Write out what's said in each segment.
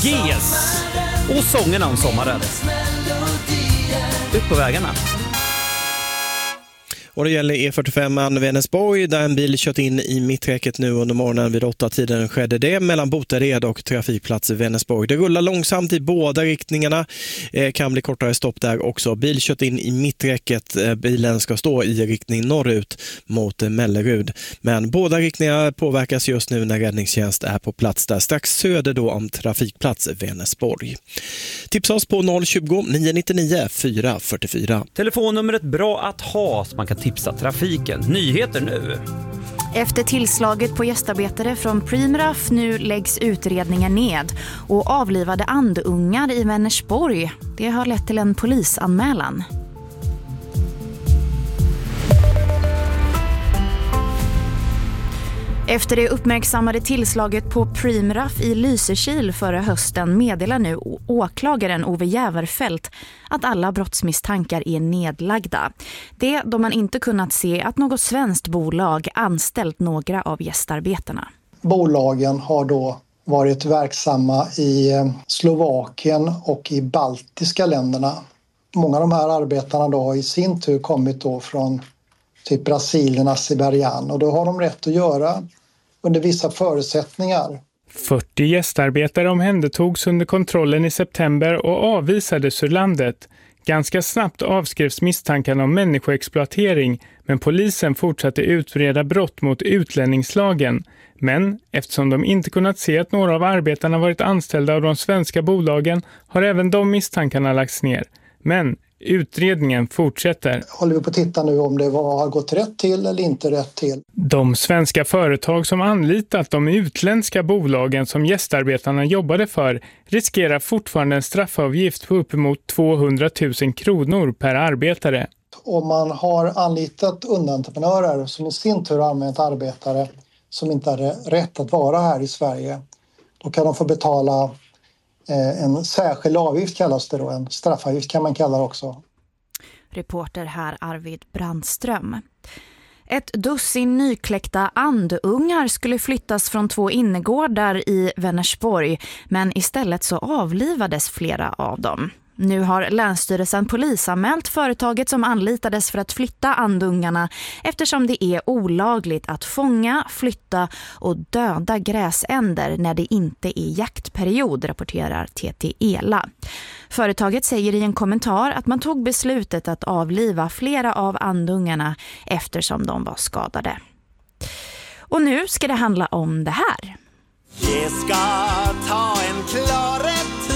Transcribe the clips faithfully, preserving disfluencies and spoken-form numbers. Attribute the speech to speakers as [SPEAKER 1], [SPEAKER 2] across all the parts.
[SPEAKER 1] Ges och sångerna om sommaren. Ut på vägarna.
[SPEAKER 2] Och det gäller E fyrtiofem Vänersborg där en bil kört in i mitträcket nu under morgonen vid åtta tiden skedde det mellan Botared och trafikplats Vänersborg. Det rullar långsamt i båda riktningarna. Eh, kan bli kortare stopp där också. Bil kört in i mitträcket. Eh, bilen ska stå i riktning norrut mot eh, Mellerud. Men båda riktningar påverkas just nu när räddningstjänst är på plats där strax söder då om trafikplats Vänersborg. Tipsa oss på noll tjugo, nio nittionio, fyra fyrtiofyra.
[SPEAKER 1] Telefonnumret bra att ha så man kan tipsa trafiken. Nyheter nu.
[SPEAKER 3] Efter tillslaget på gästarbetare från Primraf nu läggs utredningen ned och avlivade andungar i Vänersborg. Det har lett till en polisanmälan. Efter det uppmärksammade tillslaget på Primraf i Lysekil förra hösten meddelar nu åklagaren Ove Jäverfelt att alla brottsmisstankar är nedlagda. Det då man inte kunnat se att något svenskt bolag anställt några av gästarbetarna.
[SPEAKER 4] Bolagen har då varit verksamma i Slovakien och i baltiska länderna. Många av de här arbetarna då har i sin tur kommit då från typ Brasilien, Azerbaijan, och då har de rätt att göra under vissa förutsättningar.
[SPEAKER 5] fyrtio gästarbetare omhändertogs under kontrollen i september och avvisades ur landet. Ganska snabbt avskrevs misstankarna om människoexploatering, men polisen fortsatte utreda brott mot utlänningslagen. Men eftersom de inte kunnat se att några av arbetarna varit anställda av de svenska bolagen har även de misstankarna lagts ner. Men utredningen fortsätter.
[SPEAKER 4] Håller vi på att titta nu om det var, har gått rätt till eller inte rätt till.
[SPEAKER 5] De svenska företag som anlitat de utländska bolagen som gästarbetarna jobbade för riskerar fortfarande en straffavgift på uppemot tvåhundratusen kronor per arbetare.
[SPEAKER 4] Om man har anlitat underentreprenörer som i sin tur har använt arbetare som inte hade rätt att vara här i Sverige, då kan de få betala en särskild avgift, kallas det då. En straffavgift kan man kalla det också.
[SPEAKER 3] Reporter här Arvid Brandström. Ett dussin nykläckta andungar skulle flyttas från två innergårdar i Vänersborg, men istället så avlivades flera av dem. Nu har Länsstyrelsen polisanmält företaget som anlitades för att flytta andungarna eftersom det är olagligt att fånga, flytta och döda gräsänder när det inte är jaktperiod, rapporterar T T Ela. Företaget säger i en kommentar att man tog beslutet att avliva flera av andungarna eftersom de var skadade. Och nu ska det handla om det här.
[SPEAKER 6] Jag ska ta en klarhet till.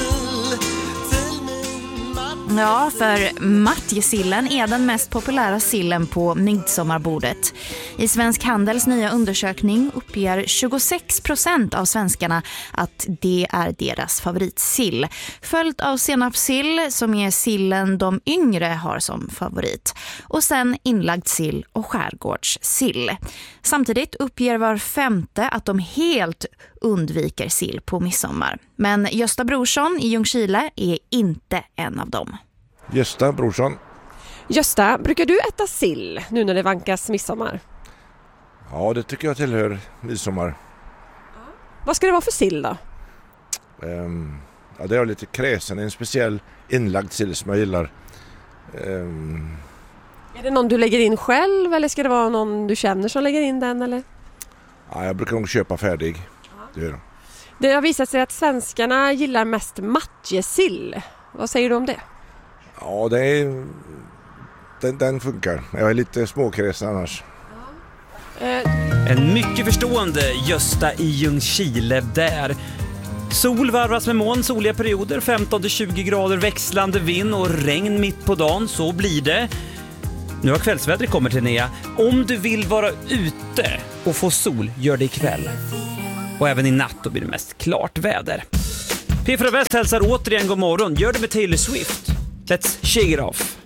[SPEAKER 3] Ja, för matjessillen är den mest populära sillen på midsommarbordet. I Svensk Handels nya undersökning uppger tjugosex procent av svenskarna att det är deras favoritsill. Följt av senapssill som är sillen de yngre har som favorit. Och sen inlagd sill och skärgårdssill. Samtidigt uppger var femte att de helt undviker sill på midsommar. Men Gösta Brorsson i Ljungskile är inte en av dem.
[SPEAKER 7] Gösta Brorsson.
[SPEAKER 8] Gösta, brukar du äta sill nu när det vankas midsommar?
[SPEAKER 7] Ja, det tycker jag tillhör midsommar.
[SPEAKER 8] Ja. Vad ska det vara för sill då?
[SPEAKER 7] Um, ja, det är lite kräsen, en speciell inlagd sill som jag gillar. Um,
[SPEAKER 8] är det någon du lägger in själv eller ska det vara någon du känner som lägger in den? Eller?
[SPEAKER 7] Ja, jag brukar nog köpa färdig. Ja. Det gör de.
[SPEAKER 8] Det har visat sig att svenskarna gillar mest matjessill. Vad säger du om det?
[SPEAKER 7] Ja, det är, den, den funkar. Jag är lite småkräsen annars.
[SPEAKER 1] Ja. Eh. En mycket förstående Gösta i Ljungskile där. Sol varvas med moln, soliga perioder, femton till tjugo grader, växlande vind och regn mitt på dagen. Så blir det. Nu har kvällsvädret kommit till Nea. Om du vill vara ute och få sol, gör det ikväll. Och även i natt då blir det mest klart väder. P fyra Väst hälsar återigen god morgon. Gör det med Taylor Swift. Let's shake it off.